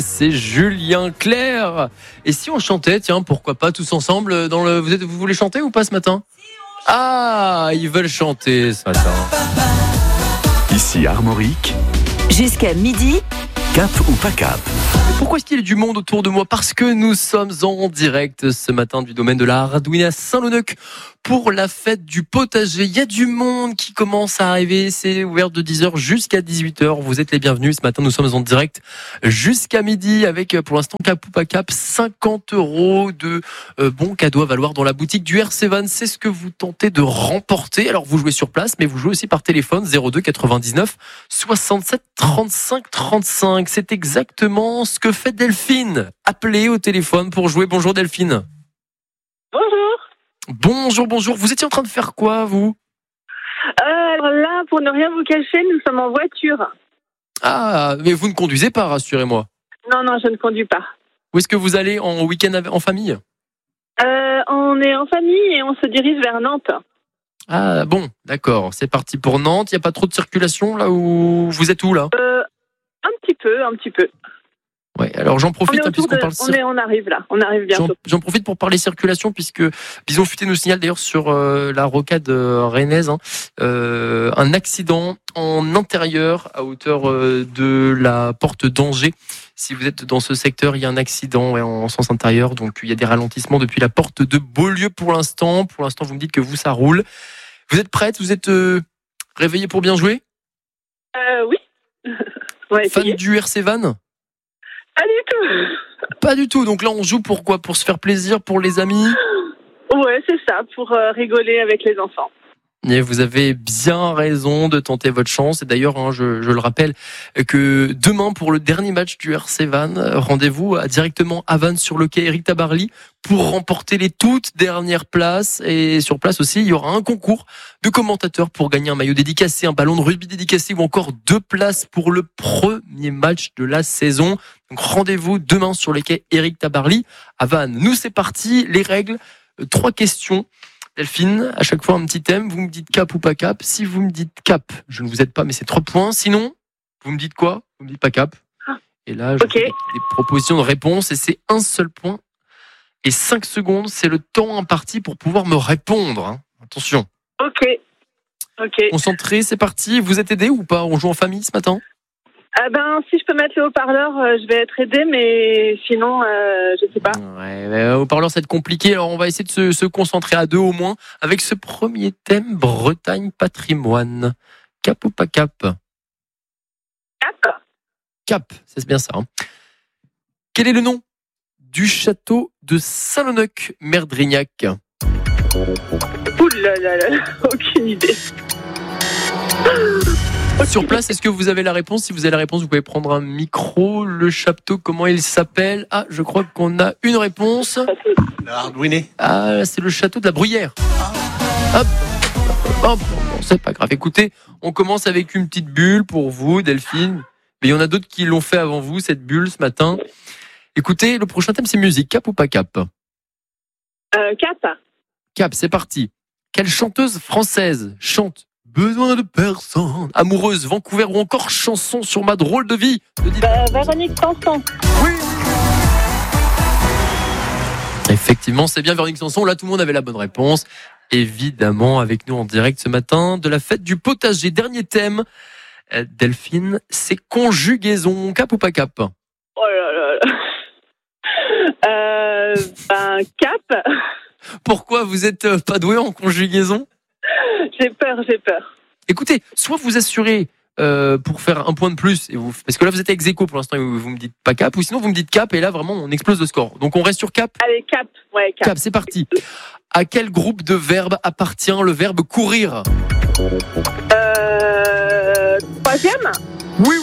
C'est Julien Clerc. Et si on chantait, tiens, pourquoi pas tous ensemble dans le. Vous voulez chanter ou pas ce matin? Ah, ils veulent chanter ce matin. Ici Armorique. Jusqu'à midi. Cap ou pas cap? Pourquoi est-ce qu'il y a du monde autour de moi? Parce que nous sommes en direct ce matin du domaine de la Hardouine à Saint-Launeuc pour la fête du potager. Il y a du monde qui commence à arriver. C'est ouvert de 10h jusqu'à 18h. Vous êtes les bienvenus. Ce matin, nous sommes en direct jusqu'à midi avec, pour l'instant, cap ou pas cap, 50 € de bons cadeaux à valoir dans la boutique du RC Van. C'est ce que vous tentez de remporter. Alors, vous jouez sur place, mais vous jouez aussi par téléphone 02 99 67 35 35. C'est exactement ce que fait Delphine. Appelez au téléphone pour jouer. Bonjour Delphine. Bonjour. Bonjour. Vous étiez en train de faire quoi, vous? Alors là, pour ne rien vous cacher, nous sommes en voiture. Ah, mais vous ne conduisez pas, rassurez-moi. Non, je ne conduis pas. Où est-ce que vous allez en week-end en famille? On est en famille et on se dirige vers Nantes. Ah bon, d'accord. C'est parti pour Nantes. Il n'y a pas trop de circulation là où vous êtes où là? Un petit peu. Ouais, alors j'en profite puisqu'on parle on arrive là, on arrive bientôt. J'en profite pour parler circulation puisque Bison Futé nous signale d'ailleurs sur la rocade rennaise un accident en intérieur à hauteur de la porte d'Angers. Si vous êtes dans ce secteur, il y a un accident en sens intérieur, donc il y a des ralentissements depuis la porte de Beaulieu pour l'instant. Pour l'instant, vous me dites que vous ça roule. Vous êtes prête? Vous êtes réveillée pour bien jouer? Oui. Ouais, fan du RC Van? Pas du tout. Pas du tout. Donc là, on joue pour quoi? Pour se faire plaisir, pour les amis? Ouais, c'est ça, pour rigoler avec les enfants. Et vous avez bien raison de tenter votre chance. Et d'ailleurs, je le rappelle, que demain, pour le dernier match du RC Van, rendez-vous directement à Vannes sur le quai Éric Tabarly pour remporter les toutes dernières places. Et sur place aussi, il y aura un concours de commentateurs pour gagner un maillot dédicacé, un ballon de rugby dédicacé ou encore 2 places pour le premier match de la saison. Donc rendez-vous demain sur le quai Éric Tabarly à Vannes. Nous, c'est parti. Les règles, 3 questions. Delphine, à chaque fois un petit thème, vous me dites cap ou pas cap. Si vous me dites cap, je ne vous aide pas, mais c'est 3 points. Sinon, vous me dites quoi? Vous me dites pas cap. Et là, je fais des propositions de réponse et c'est un seul point. Et 5 secondes, c'est le temps imparti pour pouvoir me répondre. Attention. Ok. Concentré, c'est parti. Vous êtes aidé ou pas? On joue en famille ce matin? Si je peux mettre le haut-parleur, je vais être aidée, mais sinon, je sais pas. Ouais, haut-parleur, ça va être compliqué. Alors, on va essayer de se concentrer à 2 au moins avec ce premier thème Bretagne patrimoine. Cap ou pas cap? Cap, c'est bien ça. Quel est le nom du château de Saint-Launeuc, Merdrignac? Ouh là là, aucune idée. Sur place, est-ce que vous avez la réponse? Si vous avez la réponse, vous pouvez prendre un micro. Le château, comment il s'appelle? Ah, je crois qu'on a une réponse. La Hardouine. Ah, c'est le château de la Bruyère. Hop. Bon, c'est pas grave. Écoutez, on commence avec une petite bulle pour vous, Delphine. Mais il y en a d'autres qui l'ont fait avant vous, cette bulle, ce matin. Écoutez, le prochain thème, c'est musique. Cap ou pas cap? Cap. Cap, c'est parti. Quelle chanteuse française chante Besoin de personne, Amoureuse, Vancouver ou encore Chanson sur ma drôle de vie? Véronique Sanson. Oui. Effectivement, c'est bien Véronique Sanson. Là, tout le monde avait la bonne réponse. Évidemment, avec nous en direct ce matin de la fête du potager. Dernier thème, Delphine, c'est conjugaison. Cap ou pas cap? Oh là là. Cap. Pourquoi vous êtes pas doué en conjugaison? J'ai peur. Écoutez, soit vous assurez pour faire un point de plus, parce que là vous êtes ex aequo pour l'instant, vous me dites pas cap, ou sinon vous me dites cap, et là vraiment on explose le score. Donc on reste sur cap. Allez, cap. Ouais, cap. Cap, c'est parti. À quel groupe de verbes appartient le verbe courir? Troisième. Oui.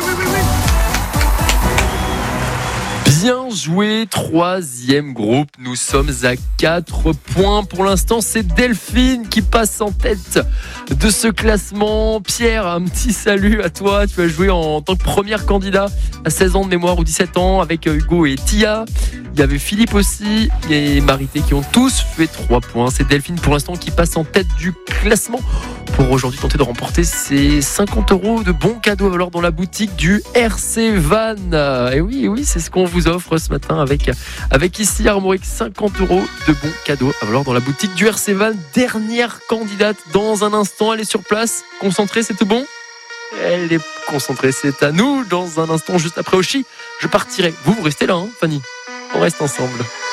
Bien joué, 3e groupe. Nous sommes à 4 points. Pour l'instant, c'est Delphine qui passe en tête de ce classement. Pierre, un petit salut à toi. Tu as joué en tant que première candidat à 16 ans de mémoire ou 17 ans avec Hugo et Tia. Il y avait Philippe aussi et Marité qui ont tous fait 3 points. C'est Delphine pour l'instant qui passe en tête du classement. pour aujourd'hui tenter de remporter ces 50 € de bons cadeaux à valoir dans la boutique du RC Van. Et oui, c'est ce qu'on vous offre ce matin avec ici Armorique, 50 € de bons cadeaux à valoir dans la boutique du RC Van. Dernière candidate dans un instant, elle est sur place, concentrée, c'est tout bon? Elle est concentrée, c'est à nous dans un instant, juste après Oshi. Je partirai. Vous restez là, Fanny. On reste ensemble.